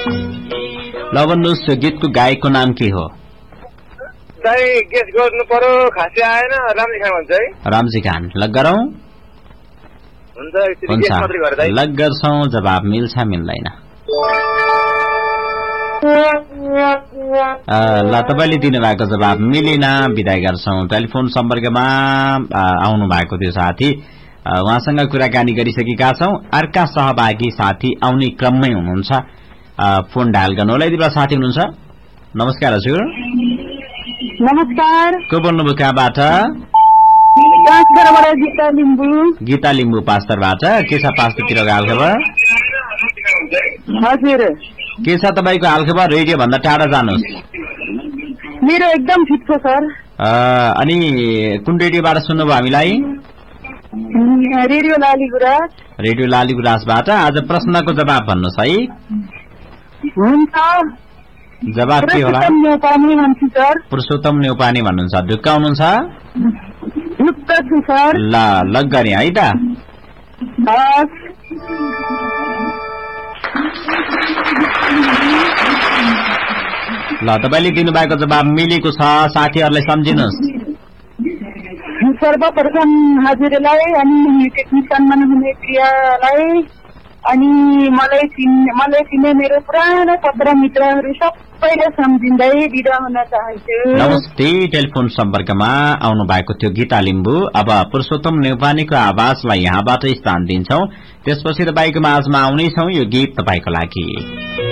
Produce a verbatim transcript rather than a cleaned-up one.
ल भन्नुहोस् यो गीतको गायकको नाम के हो? चाहिँ गेस गर्नु पर्यो, खासै आएन। रामजी खान भन्छ है। रामजी खान। लग गरौँ? हुन्छ, लग गर्छौँ। जवाब मिल्छ मिल्दैन? ल तपाईँले दिनुभएको जवाब मिलेन, बिदाई गर्छौँ। टेलिफोन सम्पर्कमा आउनु भएको थियो साथी, उहाँसँग कुराकानी गरिसकेका छौं। अर्का सहभागी साथी आउने क्रममै हुनुहुन्छ, फोन डायल गर्नु होला। यदि बेला साथी हुनुहुन्छ, नमस्कार हजुर। नमस्कार। को बोल्नुभयो, कहाँबाट? गीता लिम्बू। गीता लिम्बू पास्टरबाट। के छ पास्टरतिरको हालखबर? हजुर। के छ तपाईँको हालखबर? रेडियो भन्दा टाढा जानुहोस्। मेरो एकदम ठिक छ सर। अनि कुन रेडियोबाट सुन्नुभयो हामीलाई? रेडियो लालीगुराँस। रेडियो लालीगुराँसबाट। आज प्रश्नको जवाब भन्नुहोस् है। हुन्छ। जवाब के होला? पुरुषोत्तम न्यौपाने भन्नुहुन्छ। ढुक्क हुनुहुन्छ? ल लग गरे है त। ल तपाईँले दिनुभएको जवाब मिलेको छ। साथीहरूलाई सम्झिनुहोस्। सर्वप्रथम हजुरलाई अनि टेक्निसियनमा हुने प्रियालाई अनि मलाई चिन्ने मलाई चिन्ने मेरो पुरानो पत्र मित्रहरू सबैलाई सम्झिँदै बिदा हुन चाहन्छु। नमस्ते। टेलिफोन सम्पर्कमा आउनु भएको थियो गीता लिम्बू। अब पुरुषोत्तम न्यौपानेको आवाजलाई यहाँबाट स्थान दिन्छौं। त्यसपछि तपाईँको माझमा आउनेछौं। यो गीत तपाईँको लागि।